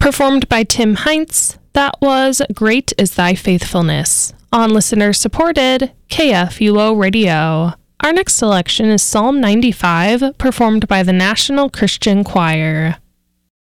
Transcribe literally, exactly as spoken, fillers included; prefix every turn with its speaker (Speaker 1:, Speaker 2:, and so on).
Speaker 1: Performed by Tim Heinz, that was Great is Thy Faithfulness on listener-supported K F U O Radio. Our next selection is Psalm ninety-five, performed by the National Christian Choir.